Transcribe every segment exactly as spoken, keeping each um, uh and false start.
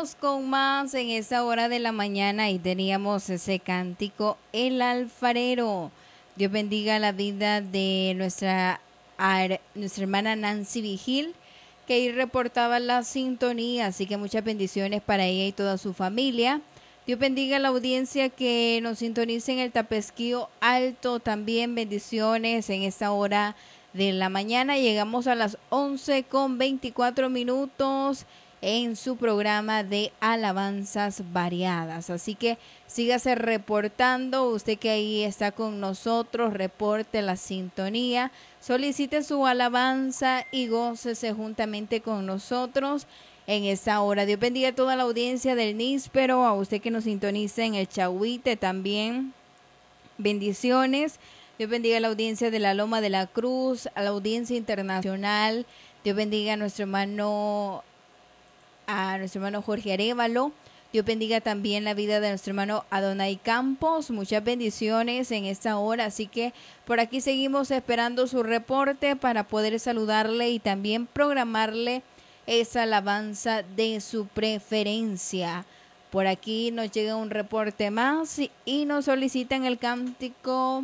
seguimos con más en esa hora de la mañana y teníamos ese cántico, El Alfarero. Dios bendiga la vida de nuestra, nuestra hermana Nancy Vigil, que ahí reportaba la sintonía, así que muchas bendiciones para ella y toda su familia. Dios bendiga la audiencia que nos sintoniza en el Tapesquío Alto, también bendiciones en esta hora de la mañana. Llegamos a las once con veinticuatro minutos en su programa de alabanzas variadas. Así que sígase reportando, usted que ahí está con nosotros, reporte la sintonía, solicite su alabanza y gócese juntamente con nosotros en esta hora. Dios bendiga a toda la audiencia del Níspero, a usted que nos sintoniza en el Chahuite también. Bendiciones. Dios bendiga a la audiencia de la Loma de la Cruz, a la audiencia internacional. Dios bendiga a nuestro hermano, a nuestro hermano Jorge Arévalo. Dios bendiga también la vida de nuestro hermano Adonai Campos. Muchas bendiciones en esta hora. Así que por aquí seguimos esperando su reporte para poder saludarle y también programarle esa alabanza de su preferencia. Por aquí nos llega un reporte más y nos solicitan el cántico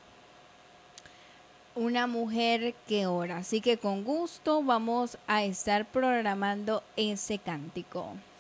Una mujer que ora. Así que con gusto vamos a estar programando ese cántico.